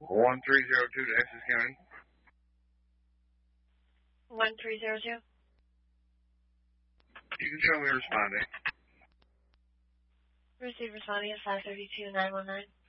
1302 to Essex County. 1302. You can show me responding. Receive responding at 532-919.